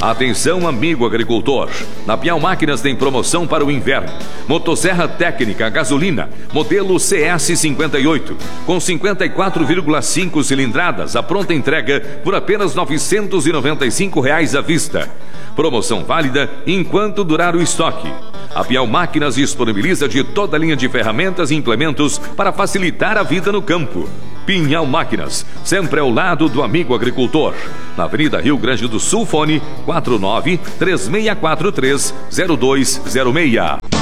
Atenção, amigo agricultor. Na Piau Máquinas tem promoção para o inverno. Motosserra técnica gasolina, modelo CS58, com 54,5 cilindradas, a pronta entrega por apenas R$ 995 à vista. Promoção válida enquanto durar o estoque. A Piau Máquinas disponibiliza de toda a linha de ferramentas e implementos para facilitar a vida no campo. Pinhal Máquinas, sempre ao lado do amigo agricultor. Na Avenida Rio Grande do Sul, fone 49-3643-0206.